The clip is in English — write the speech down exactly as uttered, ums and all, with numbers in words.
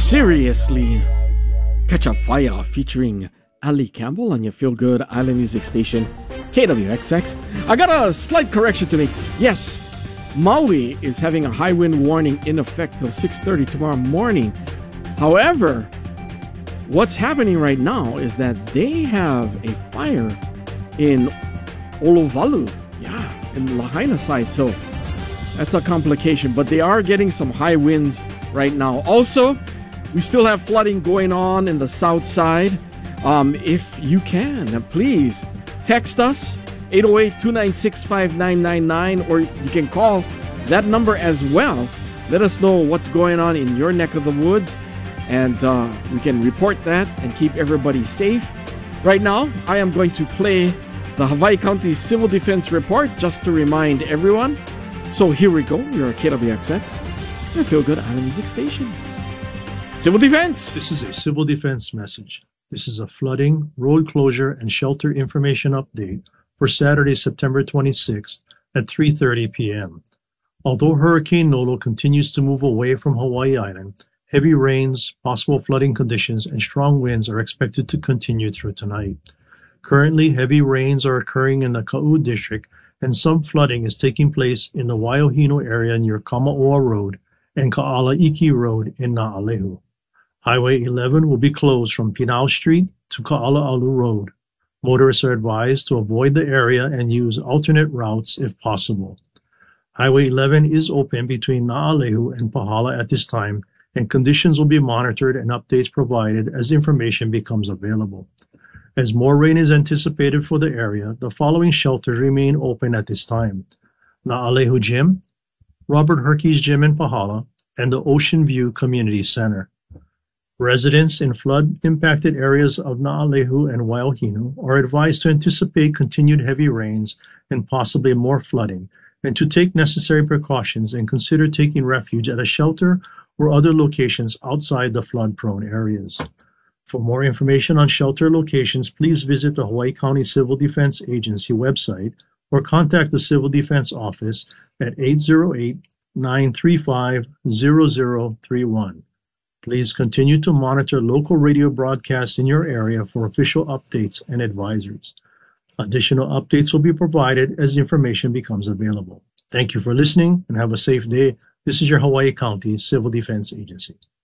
Seriously, Catch a Fire featuring Ali Campbell on your Feel Good Island Music Station, K W X X. I got a slight correction to make. Yes, Maui is having a high wind warning in effect till six thirty tomorrow morning. However, what's happening right now is that they have a fire in Olovalu, yeah, in Lahaina side. So that's a complication, but they are getting some high winds right now. Also, we still have flooding going on in the south side. Um, if you can, please text us eight oh eight, two nine six, five nine nine nine, or you can call that number as well. Let us know what's going on in your neck of the woods, and uh, we can report that and keep everybody safe. Right now, I am going to play the Hawaii County Civil Defense Report just to remind everyone. So here we go. You're at K W X X, the Feel Good Island Music Stations. Civil Defense. This is a Civil Defense message. This is a flooding, road closure, and shelter information update for Saturday, September twenty-sixth at three thirty p.m. Although Hurricane Nolo continues to move away from Hawaii Island, heavy rains, possible flooding conditions, and strong winds are expected to continue through tonight. Currently, heavy rains are occurring in the Ka'u district, and some flooding is taking place in the Waiohinu area near Kamaoa Road and Ka'alaiki Road in Na'alehu. Highway eleven will be closed from Pinau Street to Ka'ala'alu Road. Motorists are advised to avoid the area and use alternate routes if possible. Highway eleven is open between Na'alehu and Pahala at this time, and conditions will be monitored and updates provided as information becomes available. As more rain is anticipated for the area, the following shelters remain open at this time: Na'alehu Gym, Robert Herkes Gym in Pahala, and the Ocean View Community Center. Residents in flood-impacted areas of Na'alehu and Waiohinu are advised to anticipate continued heavy rains and possibly more flooding, and to take necessary precautions and consider taking refuge at a shelter or other locations outside the flood-prone areas. For more information on shelter locations, please visit the Hawaii County Civil Defense Agency website or contact the Civil Defense Office at eight oh eight, nine three five, zero zero three one. Please continue to monitor local radio broadcasts in your area for official updates and advisories. Additional updates will be provided as information becomes available. Thank you for listening and have a safe day. This is your Hawaii County Civil Defense Agency.